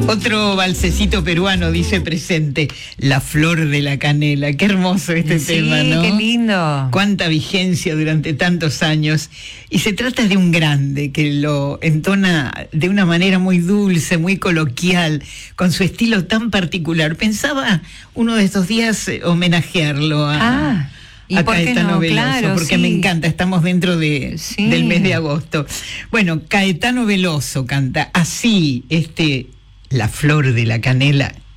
Otro valsecito peruano dice presente, La Flor de la Canela. Qué hermoso tema, ¿no? Qué lindo. Cuánta vigencia durante tantos años. Y se trata de un grande que lo entona de una manera muy dulce, muy coloquial, con su estilo tan particular. Pensaba uno de estos días homenajearlo a Caetano Veloso, claro, porque me encanta, estamos dentro del mes de agosto. Bueno, Caetano Veloso canta así, La Flor de la Canela.